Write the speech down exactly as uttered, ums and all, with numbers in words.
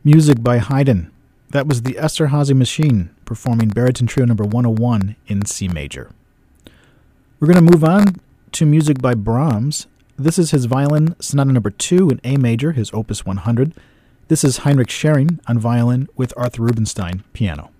Music by Haydn. That was the Esterhazy Machine performing Baritone Trio number one oh one in C major. We're going to move on to music by Brahms. This is his Violin Sonata number two in A major, his opus one hundred. This is Heinrich Schering on violin with Arthur Rubinstein piano.